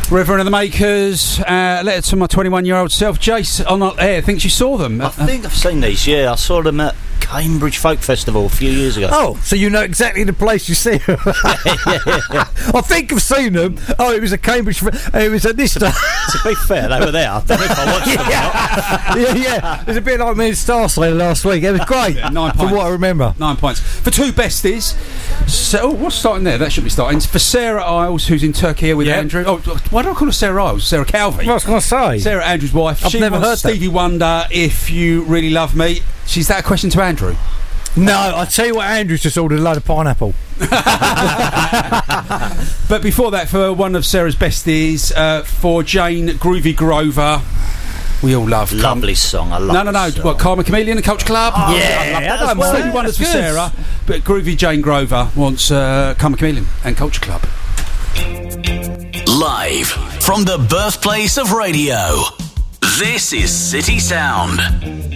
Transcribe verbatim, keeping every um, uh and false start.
Reverend of the Makers, uh, letter to my twenty-one-year-old self. Jace on air thinks you saw them. I think I've seen these, yeah. I saw them at Cambridge Folk Festival a few years ago. Oh, so you know exactly the place you see them. yeah, yeah, yeah. I think I've seen them. Oh, it was a Cambridge... It was at this time. To be fair, they were there. I don't know if I watched them. yeah. yeah, yeah. It was a bit like me and Starslayer last week. It was great. Yeah, nine from points. what I remember. Nine points. For two besties. So, oh, what's starting there? That should be starting. For Sarah Isles, who's in Turkey here with Yep. Andrew. Oh, why do I call her Sarah Isles? Sarah Calvi. What was I going to say? Sarah, Andrew's wife. I've she never wants heard that. Stevie Wonder, If You Really Love Me. She's that a question to Andrew? No, I tell you what, Andrew's just ordered a load of pineapple. But before that, for one of Sarah's besties, uh, for Jane Groovy Grover, we all love Lovely Car- song. I love No, no, no. song. What, Karma Chameleon and Culture Club? Oh, Yeah, I love that I as don't well. mind. Stevie Wonder's for That's good. Sarah, but Groovy Jane Grover wants uh, Karma Chameleon and Culture Club. Live from the birthplace of radio, this is City Sound.